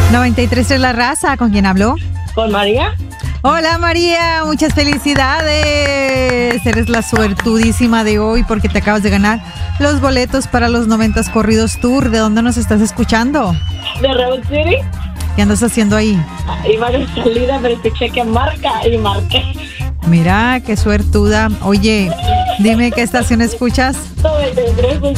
93 es La Raza. ¿Con quién habló? ¿Con María? Hola María, muchas felicidades. Eres la suertudísima de hoy porque te acabas de ganar los boletos para los 90s Corridos Tour. ¿De dónde nos estás escuchando? ¿De Road City? ¿Qué andas haciendo ahí? Iba de salida, pero escuché que marca y marqué. Mira, qué suertuda. Oye, dime qué estación escuchas. 93.